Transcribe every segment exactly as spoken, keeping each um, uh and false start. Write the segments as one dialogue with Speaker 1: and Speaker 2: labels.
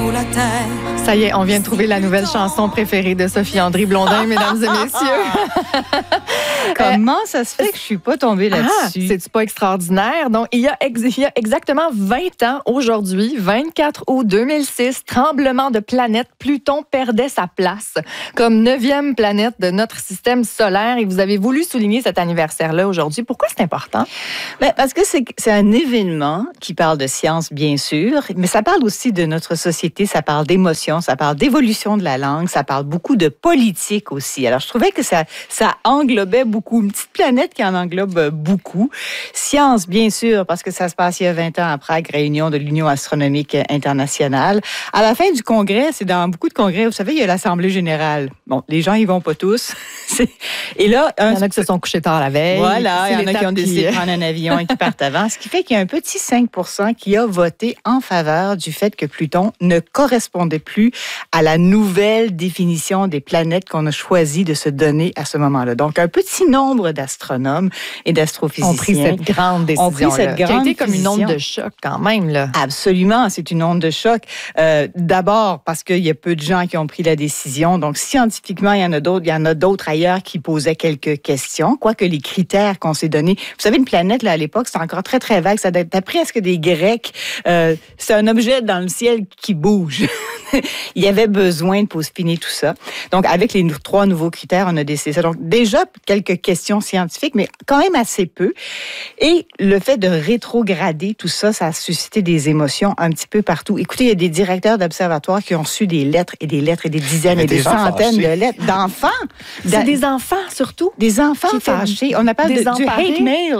Speaker 1: sous la terre.
Speaker 2: Ça y est, on vient de trouver la nouvelle chanson préférée de Sophie André Blondin, mesdames et messieurs.
Speaker 3: Comment ça se fait que je suis pas tombée là-dessus?
Speaker 2: Ah, c'est-tu pas extraordinaire? Donc, il y, a ex- il y a exactement vingt ans aujourd'hui, vingt-quatre août deux mille six, tremblement de planète, Pluton perdait sa place comme neuvième planète de notre système solaire. Et vous avez voulu souligner cet anniversaire-là aujourd'hui. Pourquoi c'est important?
Speaker 3: Ben, parce que c'est, c'est un événement qui parle de science, bien sûr, mais ça parle aussi de notre société, ça parle d'émotions, ça parle d'évolution de la langue, ça parle beaucoup de politique aussi. Alors, je trouvais que ça, ça englobait beaucoup, une petite planète qui en englobe beaucoup. Science, bien sûr, parce que ça se passe il y a vingt ans à Prague, réunion de l'Union astronomique internationale. À la fin du congrès, c'est dans beaucoup de congrès, vous savez, il y a l'Assemblée générale. Bon, les gens, ils vont pas tous. Et là,
Speaker 2: il y en a qui se sont couchés tard la veille.
Speaker 3: Voilà, il y en a qui ont décidé de prendre un avion et qui partent avant. Ce qui fait qu'il y a un petit cinq pour cent qui a voté en faveur du fait que Pluton ne correspondait plus à la nouvelle définition des planètes qu'on a choisi de se donner à ce moment-là. Donc, un petit nombre d'astronomes et d'astrophysiciens
Speaker 2: ont pris cette grande décision.
Speaker 3: Ont pris cette grande
Speaker 2: qui a été comme
Speaker 3: décision.
Speaker 2: une onde de choc quand même, là.
Speaker 3: Absolument, c'est une onde de choc. Euh, d'abord, parce qu'il y a peu de gens qui ont pris la décision. Donc, scientifiquement, il y en a d'autres, il y en a d'autres ailleurs qui posaient quelques questions, quoique les critères qu'on s'est donnés. Vous savez, une planète, là, à l'époque, c'était encore très, très vague. Ça date presque des Grecs. Euh, c'est un objet dans le ciel qui bouge. Il y avait besoin de peaufiner tout ça. Donc, avec les trois nouveaux critères, on a décidé ça. Donc, déjà, quelques questions scientifiques, mais quand même assez peu. Et le fait de rétrograder tout ça, ça a suscité des émotions un petit peu partout. Écoutez, il y a des directeurs d'observatoires qui ont reçu des lettres et des lettres et des dizaines et des, des centaines fâchés. de lettres d'enfants.
Speaker 2: C'est des enfants, surtout.
Speaker 3: Des enfants fâchés. On appelle de, du hate mail.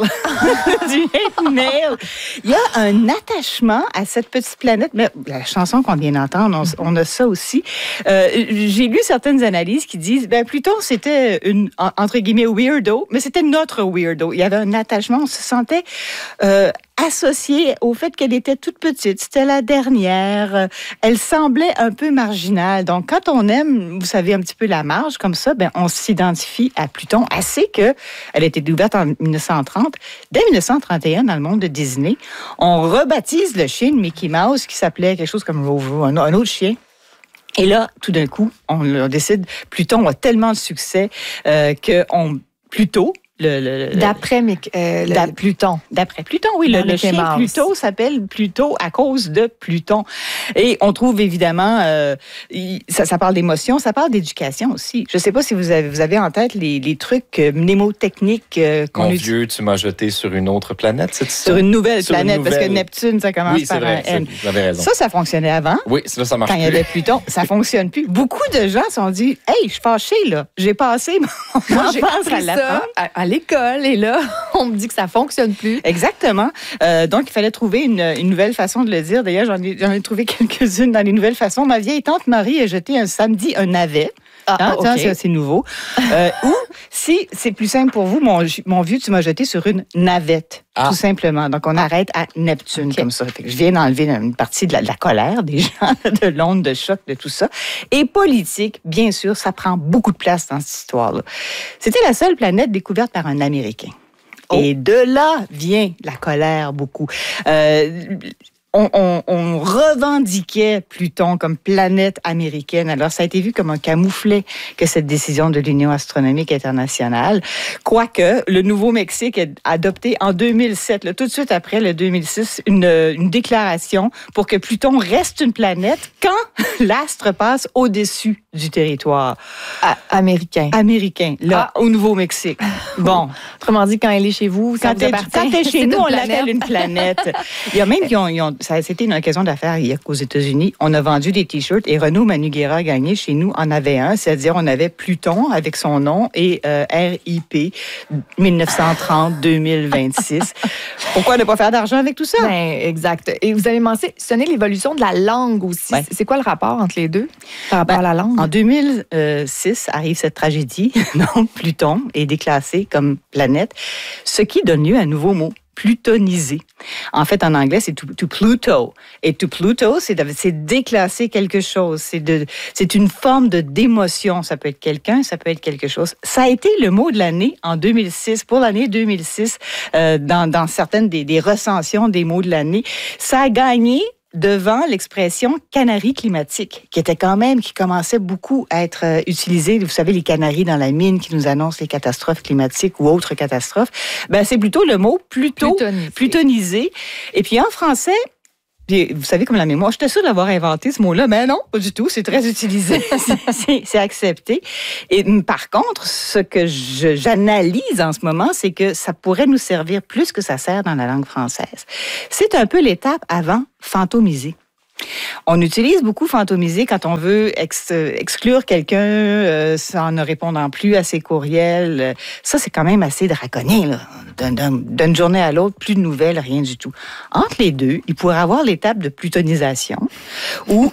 Speaker 3: du hate mail. Il y a un attachement à cette petite planète. Mais la chanson qu'on vient d'entendre, on, on a ça aussi. Euh, j'ai lu certaines analyses qui disent, ben Pluton, c'était une, entre guillemets, weirdo, mais c'était notre weirdo. Il y avait un attachement, on se sentait euh, associé au fait qu'elle était toute petite. C'était la dernière. Elle semblait un peu marginale. Donc, quand on aime, vous savez, un petit peu la marge comme ça, ben on s'identifie à Pluton assez que elle a été découverte en dix-neuf cent trente. Dès dix-neuf cent trente et un, dans le monde de Disney, on rebaptise le chien de Mickey Mouse qui s'appelait quelque chose comme Rover, un, un autre chien. Et là, tout d'un coup, on, on décide, Pluton a tellement de succès euh, que on, Pluto, Le, le, le,
Speaker 2: d'après euh, le, Pluton.
Speaker 3: D'après Pluton, oui. Le, le chien Mouse. Pluto s'appelle Pluto à cause de Pluton. Et on trouve évidemment, euh, ça, ça parle d'émotion, ça parle d'éducation aussi. Je ne sais pas si vous avez, vous avez en tête les, les trucs euh, mnémotechniques euh, qu'on
Speaker 4: Mon
Speaker 3: utilise.
Speaker 4: vieux, tu m'as jeté sur une autre planète, c'est ça?
Speaker 3: Sur une nouvelle
Speaker 4: sur
Speaker 3: planète,
Speaker 4: une nouvelle...
Speaker 3: parce que Neptune, ça commence
Speaker 4: oui,
Speaker 3: par
Speaker 4: vrai,
Speaker 3: un N.
Speaker 4: Vous avez raison.
Speaker 3: Ça, ça fonctionnait avant.
Speaker 4: Oui, ça, ça marche
Speaker 3: Quand
Speaker 4: plus.
Speaker 3: il y avait Pluton, ça ne fonctionne plus. Beaucoup de gens se sont dit, « Hey, je suis fâchée, là. J'ai passé mon
Speaker 2: Moi, j'ai appris ça à, à l'école, et là, on me dit que ça fonctionne plus. »
Speaker 3: Exactement. Euh, donc, il fallait trouver une, une nouvelle façon de le dire. D'ailleurs, j'en ai, j'en ai trouvé quelques-unes dans les nouvelles façons. Ma vieille tante Marie a jeté un samedi un navet. Ah, hein, okay. c'est, c'est nouveau. Euh, ou, si c'est plus simple pour vous, mon, mon vieux, tu m'as jeté sur une navette, ah. tout simplement. Donc, on arrête à Neptune, okay. comme ça. Fait que je viens d'enlever une partie de la, de la colère des gens, de l'onde de choc, de tout ça. Et politique, bien sûr, ça prend beaucoup de place dans cette histoire-là. C'était la seule planète découverte par un Américain. Oh. Et de là vient la colère beaucoup. Euh, On, on, on revendiquait Pluton comme planète américaine. Alors, ça a été vu comme un camouflet que cette décision de l'Union astronomique internationale. Quoique, le Nouveau-Mexique a adopté en deux mille sept, là, tout de suite après le deux mille six, une, une déclaration pour que Pluton reste une planète quand l'astre passe au-dessus du territoire.
Speaker 2: À, américain.
Speaker 3: Américain, là, ah. au Nouveau-Mexique. Bon.
Speaker 2: Autrement dit, quand elle est chez vous, ça
Speaker 3: quand
Speaker 2: vous appartient.
Speaker 3: Quand elle est chez nous, on l'appelle une planète. Il y a même qui ont... Ils ont Ça, c'était une occasion d'affaires hier qu'aux États-Unis. On a vendu des T-shirts et Renaud Manugera a gagné chez nous en avait un. C'est-à-dire, on avait Pluton avec son nom et euh, R I P dix-neuf cent trente deux mille vingt-six. Pourquoi ne pas faire d'argent avec tout ça?
Speaker 2: Ben, exact. Et vous avez mentionné l'évolution de la langue aussi. Ouais. C'est quoi le rapport entre les deux par rapport ben, à la langue?
Speaker 3: En deux mille six arrive cette tragédie. Donc, Pluton est déclassé comme planète, ce qui donne lieu à un nouveau mot. Plutoniser. En fait, en anglais, c'est to, to Pluto. Et to Pluto, c'est, c'est déclasser quelque chose. C'est, de, c'est une forme de d'émotion. Ça peut être quelqu'un, ça peut être quelque chose. Ça a été le mot de l'année en deux mille six, pour l'année deux mille six, euh, dans, dans certaines des, des recensions des mots de l'année. Ça a gagné devant l'expression canari climatique, qui était quand même, qui commençait beaucoup à être euh, utilisée. Vous savez, les canaris dans la mine qui nous annoncent les catastrophes climatiques ou autres catastrophes. Ben, c'est plutôt le mot plutôt
Speaker 2: plutonisé.
Speaker 3: plutonisé. Et puis en français, puis, vous savez, comme la mémoire, j'étais sûre d'avoir inventé ce mot-là, mais non, pas du tout. C'est très utilisé. c'est, c'est accepté. Et par contre, ce que je, j'analyse en ce moment, c'est que ça pourrait nous servir plus que ça sert dans la langue française. C'est un peu l'étape avant fantomiser. On utilise beaucoup fantomiser quand on veut ex- exclure quelqu'un euh, en ne répondant plus à ses courriels. Ça, c'est quand même assez draconien, là. D'un, d'un, d'une journée à l'autre, plus de nouvelles, rien du tout. Entre les deux, il pourrait avoir l'étape de plutonisation où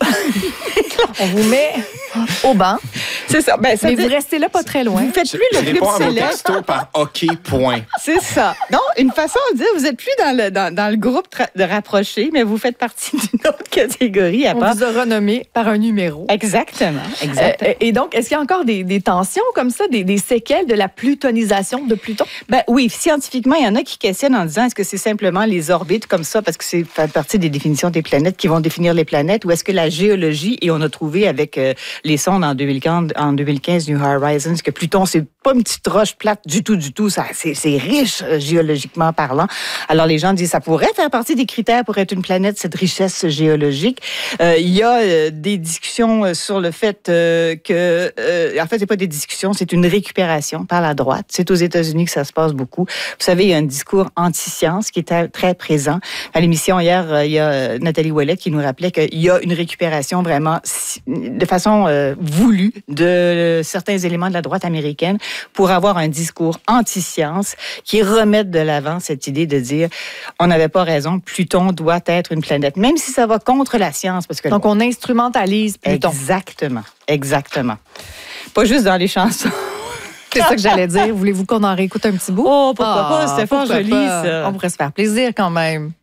Speaker 2: on vous met au banc.
Speaker 3: C'est ça. Ben, ça
Speaker 2: mais
Speaker 3: dit...
Speaker 2: vous restez là pas très loin.
Speaker 3: Vous faites plus
Speaker 4: je,
Speaker 3: le
Speaker 4: je
Speaker 3: club
Speaker 4: réponds à vos
Speaker 3: célèbre.
Speaker 4: textos par OK, point.
Speaker 3: C'est ça. Non, une façon de dire, vous êtes plus dans le, dans, dans le groupe tra- de rapprochés, mais vous faites partie d'une autre catégorie. À
Speaker 2: on
Speaker 3: part...
Speaker 2: vous a renommé par un numéro.
Speaker 3: Exactement. Exactement.
Speaker 2: Euh, et donc, est-ce qu'il y a encore des, des tensions comme ça, des, des séquelles de la plutonisation de Pluton?
Speaker 3: Ben oui, scientifiquement, il y en a qui questionnent en disant est-ce que c'est simplement les orbites comme ça, parce que c'est fait partie des définitions des planètes qui vont définir les planètes, ou est-ce que la géologie, et on a trouvé avec euh, les sondes en deux mille quinze, en deux mille quinze New Horizons, que Pluton, c'est pas une petite roche plate du tout, du tout. Ça, c'est, c'est riche euh, géologiquement parlant. Alors, les gens disent ça pourrait faire partie des critères pour être une planète, cette richesse géologique. Euh, il y a euh, des discussions euh, sur le fait euh, que, euh, en fait, c'est pas des discussions, c'est une récupération par la droite. C'est aux États-Unis que ça se passe beaucoup. Vous savez, il y a un discours anti-science qui est très présent. À l'émission hier, euh, il y a Nathalie Ouellet qui nous rappelait qu'il y a une récupération vraiment de façon euh, voulue de certains éléments de la droite américaine pour avoir un discours anti-science qui remette de l'avant cette idée de dire on n'avait pas raison, Pluton doit être une planète, même si ça va contre la science. Parce que
Speaker 2: donc, on instrumentalise Pluton.
Speaker 3: Exactement, exactement. Pas juste dans les chansons.
Speaker 2: C'est ça que j'allais dire. Voulez-vous qu'on en réécoute un petit bout?
Speaker 3: Oh, pourquoi
Speaker 2: ah,
Speaker 3: pas? C'était fort joli,
Speaker 2: pas?
Speaker 3: ça.
Speaker 2: On pourrait se faire plaisir quand même.